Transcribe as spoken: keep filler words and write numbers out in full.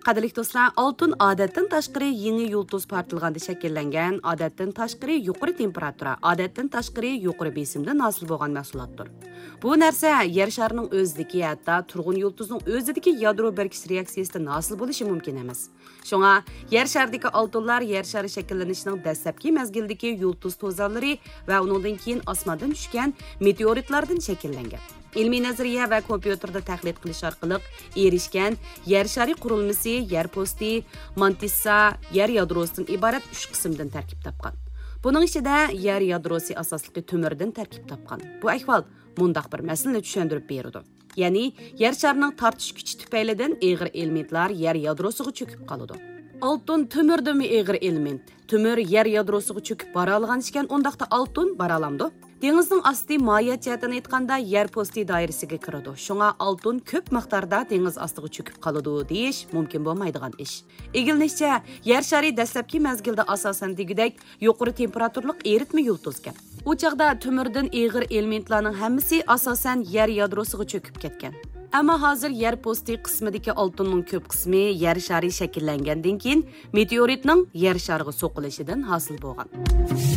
Qadrli do'stlar, oltin odatdan tashqari yangi yulduz portlalganda shakllangan, odatdan tashqari yuqori temperatura, odatdan tashqari yuqori besimda hosil bo'lgan mahsulotdir. Bu narsa yer sharining o'zidagi, hatto turg'un yulduzning o'zidagi yadro berkish reaksiyasidan hosil bo'lishi mumkin emas. Shunga yer sharidagi oltinlar yer shari shakllanishining dastlabki mazgildagi yulduz to'zonlari va undan keyin osmondan tushgan meteoritlardan shakllangan. İlmiy nazariya va kompyuterda tahlil qilish orqali erishgan yer shari qurilmasi yer posti, mantissa, yer yadrosidan iborat uch qismdan tarkib topgan. Buning ichida yer yadrosi asosli to'mirdan tarkib topgan. Bu ahvol mundaq bir masalani tushuntirib beradi. Ya'ni yer sharining tortish kuchi tufaylidan og'ir elementlar yer yadrosiga cho'kib qoladi. Oltin to'mirdami og'ir element. To'mir yer yadrosiga cho'kib bora olgan ekan, undaqda oltin bora olamdi. Dengizning asti mohiyat jihatdan aytganda yer posti doirasiga kiradi. Shunga oltin ko'p miqdorda dengiz ostiga cho'kib qoladi deyish mumkin bo'lmaydigan ish. Egilinishcha, yer shari dastlabki mazgilda asosan degidek yuqori temperaturlik eritma yulduzgan. U chaqda to'mirdan og'ir elementlarning hammasi asosan yer yadrosiga cho'kib ketgan. Ammo hozir yer posti qismidagi oltinning ko'p qismi yer shari shakllangandan keyin meteoritning yer shariga so'qilishidan hosil bo'lgan.